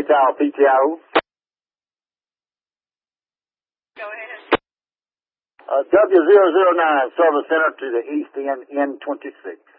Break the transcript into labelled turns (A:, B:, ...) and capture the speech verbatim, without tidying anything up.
A: Tower P T O.
B: Go ahead.
A: Uh, W zero zero nine, Service Center to the East End, N twenty-six.